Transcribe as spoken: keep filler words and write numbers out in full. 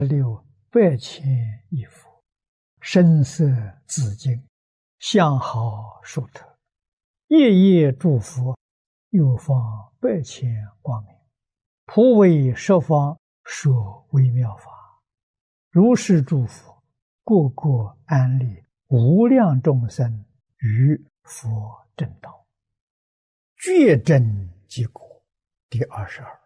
六百千亿佛，身色紫金，相好殊特，夜夜诸佛，又放百千光明，普为十方说微妙法。如是诸佛，个个安立无量众生于佛正道，觉真结果。第二十二。